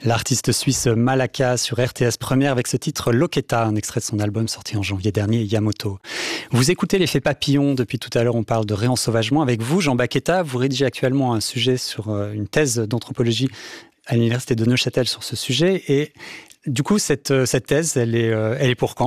L'artiste suisse Malaka sur RTS Première avec ce titre Loketa, un extrait de son album sorti en janvier dernier, Yamoto. Vous écoutez l'effet papillon, depuis tout à l'heure on parle de réensauvagement. Avec vous, Jean Baqueta, vous rédigez actuellement un sujet sur une thèse d'anthropologie à l'université de Neuchâtel sur ce sujet. Et du coup, cette thèse, elle est pour quand ?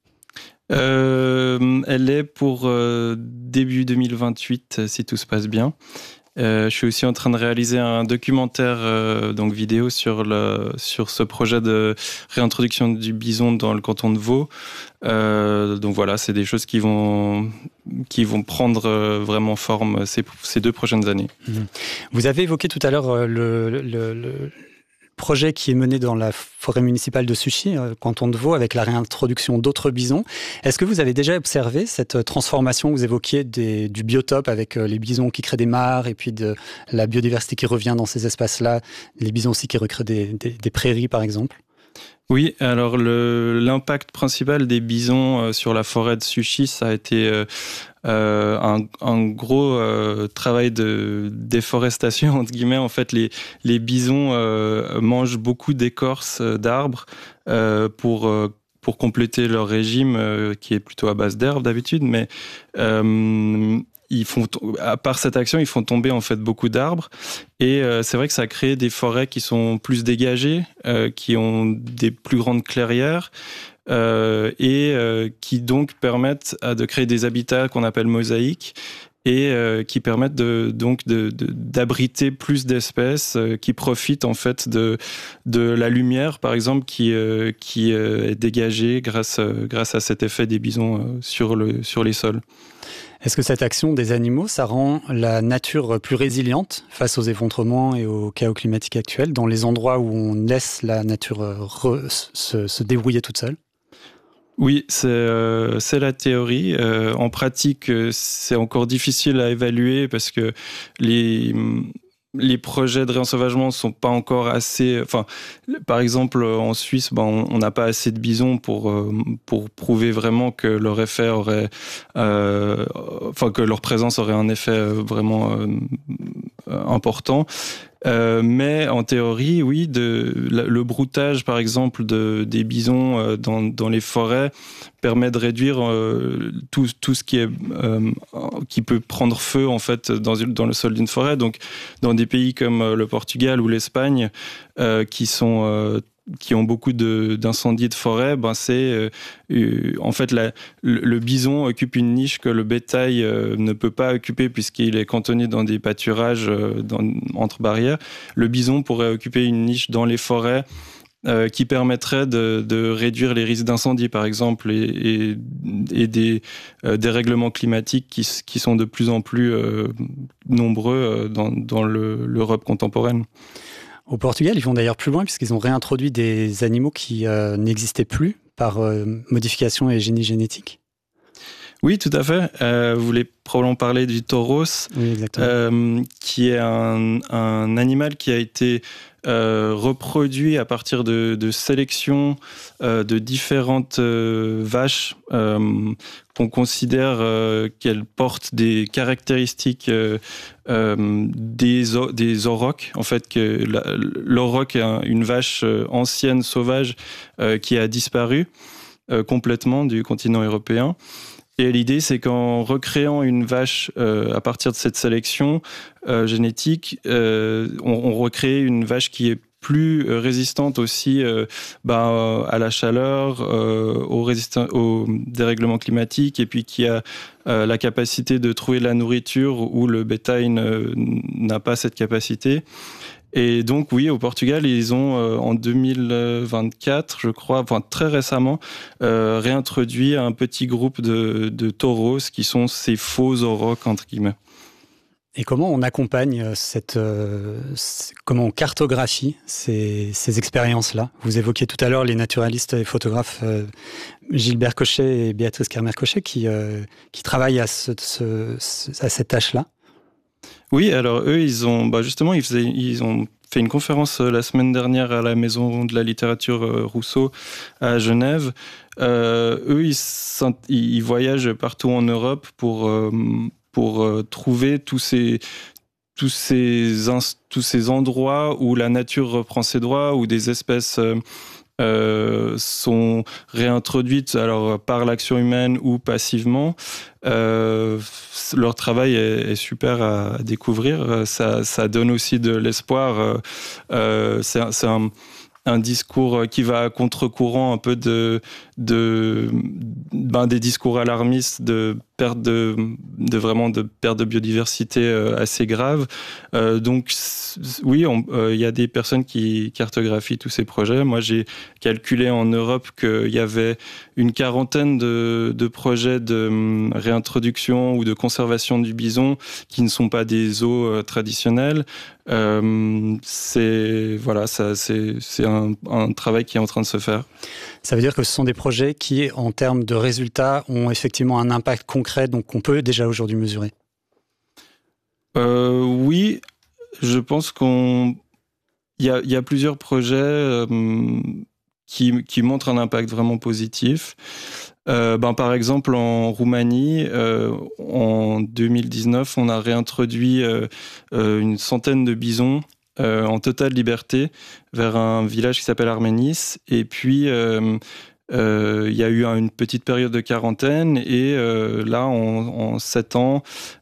Elle est pour début 2028, si tout se passe bien. Je suis aussi en train de réaliser un documentaire donc vidéo sur ce projet de réintroduction du bison dans le canton de Vaud. Donc voilà, c'est des choses qui vont prendre vraiment forme ces 2 prochaines années. Vous avez évoqué tout à l'heure le projet qui est mené dans la forêt municipale de Suchy, canton de Vaud, avec la réintroduction d'autres bisons. Est-ce que vous avez déjà observé cette transformation que vous évoquiez du biotope avec les bisons qui créent des mares et puis de la biodiversité qui revient dans ces espaces-là, les bisons aussi qui recréent des prairies par exemple ? Oui, alors l'impact principal des bisons sur la forêt de Suchy, ça a été un gros travail de déforestation, entre guillemets. En fait, les bisons mangent beaucoup d'écorces d'arbres pour compléter leur régime qui est plutôt à base d'herbes d'habitude, mais à part cette action, ils font tomber en fait beaucoup d'arbres et c'est vrai que ça a créé des forêts qui sont plus dégagées, qui ont des plus grandes clairières et qui donc permettent de créer des habitats qu'on appelle mosaïques et qui permettent d'abriter plus d'espèces qui profitent en fait de la lumière par exemple qui est dégagée grâce à cet effet des bisons sur les sols. Est-ce que cette action des animaux, ça rend la nature plus résiliente face aux effondrements et au chaos climatique actuel, dans les endroits où on laisse la nature se débrouiller toute seule ? Oui, c'est la théorie. En pratique, c'est encore difficile à évaluer parce que les projets de réensauvagement sont pas encore assez. Enfin, par exemple, en Suisse, on n'a pas assez de bisons pour prouver vraiment que leur effet aurait, que leur présence aurait un effet vraiment important. Mais en théorie, oui, le broutage, par exemple, des bisons dans les forêts permet de réduire tout ce qui peut prendre feu en fait dans le sol d'une forêt. Donc, dans des pays comme le Portugal ou l'Espagne, qui ont beaucoup d'incendies de forêt, c'est en fait le bison occupe une niche que le bétail ne peut pas occuper puisqu'il est cantonné dans des pâturages entre barrières. Le bison pourrait occuper une niche dans les forêts qui permettrait de réduire les risques d'incendie, par exemple, et des règlements climatiques qui sont de plus en plus nombreux dans l'Europe contemporaine. Au Portugal, ils vont d'ailleurs plus loin puisqu'ils ont réintroduit des animaux qui n'existaient plus par modification et génie génétique. Oui, tout à fait. Vous voulez probablement parler du tauros, oui, exactement. Qui est un animal qui a été reproduit à partir de sélection de différentes vaches qu'on considère qu'elles portent des caractéristiques des aurochs. En fait, que l'auroch est une vache ancienne, sauvage, qui a disparu complètement du continent européen. Et l'idée, c'est qu'en recréant une vache à partir de cette sélection génétique, on recrée une vache qui est plus résistante aussi à la chaleur, au dérèglement climatique, et puis qui a la capacité de trouver de la nourriture où le bétail n'a pas cette capacité. Et donc, oui, au Portugal, ils ont, en 2024, je crois, enfin très récemment, réintroduit un petit groupe de tauros qui sont ces faux aurochs, entre guillemets. Et comment on accompagne comment on cartographie ces expériences-là ? Vous évoquiez tout à l'heure les naturalistes et photographes Gilbert Cochet et Béatrice Kermer-Cochet qui travaillent à cette tâche-là. Oui, alors eux, ils ont fait une conférence la semaine dernière à la Maison de la littérature Rousseau à Genève. Eux, ils voyagent partout en Europe pour trouver tous tous ces endroits où la nature reprend ses droits, où des espèces sont réintroduites alors par l'action humaine ou passivement. Leur travail est super à découvrir. Ça donne aussi de l'espoir. C'est un discours qui va à contre-courant un peu des discours alarmistes de perte de biodiversité assez grave. Donc oui, il y a des personnes qui cartographient tous ces projets. Moi, j'ai calculé en Europe qu'il y avait une quarantaine de projets de réintroduction ou de conservation du bison qui ne sont pas des zoos traditionnels. C'est un travail qui est en train de se faire. Ça veut dire que ce sont des projets qui, en termes de résultats, ont effectivement un impact concret, donc qu'on peut déjà aujourd'hui mesurer. Oui, je pense qu'il y a plusieurs projets qui montrent un impact vraiment positif. Par exemple, en Roumanie, en 2019, on a réintroduit une centaine de bisons en totale liberté vers un village qui s'appelle Arménis. Et puis, il y a eu une petite période de quarantaine et là, en 7 ans,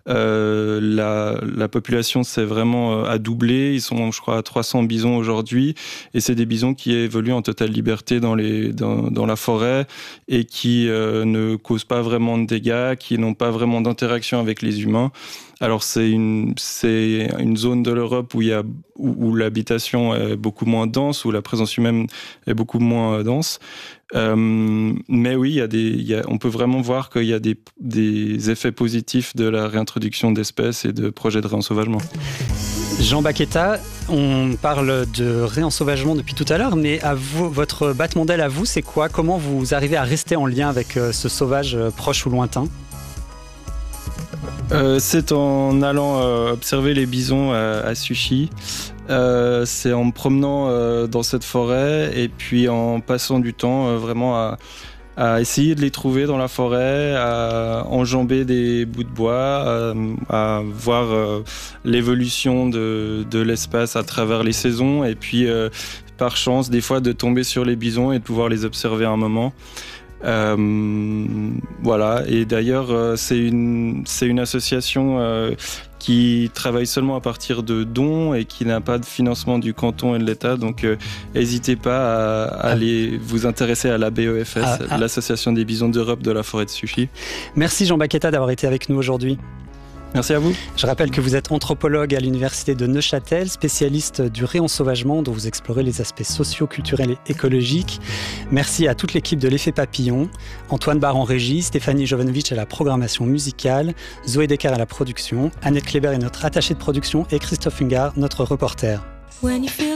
la population s'est vraiment a doublé. Ils sont, je crois, à 300 bisons aujourd'hui. Et c'est des bisons qui évoluent en totale liberté dans la forêt et qui ne causent pas vraiment de dégâts, qui n'ont pas vraiment d'interaction avec les humains. Alors c'est une zone de l'Europe où l'habitation est beaucoup moins dense, où la présence humaine est beaucoup moins dense. Mais oui, on peut vraiment voir qu'il y a des effets positifs de la réintroduction d'espèces et de projets de réensauvagement. Jean Baqueta, on parle de réensauvagement depuis tout à l'heure, mais à vous, votre battement d'aile à vous, c'est quoi ? Comment vous arrivez à rester en lien avec ce sauvage proche ou lointain ? C'est en allant observer les bisons à Suchy. C'est en me promenant dans cette forêt et puis en passant du temps vraiment à essayer de les trouver dans la forêt, à enjamber des bouts de bois, à voir l'évolution de l'espace à travers les saisons et puis par chance des fois de tomber sur les bisons et de pouvoir les observer un moment. Voilà, et d'ailleurs c'est une association qui travaille seulement à partir de dons et qui n'a pas de financement du canton et de l'État, donc n'hésitez pas à aller vous intéresser à la BEFS, l'Association des bisons d'Europe de la forêt de Suchy. Merci Jean Baqueta d'avoir été avec nous aujourd'hui. Merci à vous. Je rappelle que vous êtes anthropologue à l'Université de Neuchâtel, spécialiste du réensauvagement dont vous explorez les aspects sociaux, culturels et écologiques. Merci à toute l'équipe de l'Effet Papillon, Antoine Barre en régie, Stéphanie Jovanovic à la programmation musicale, Zoé Decker à la production, Annette Kléber est notre attachée de production et Christophe Hungard, notre reporter.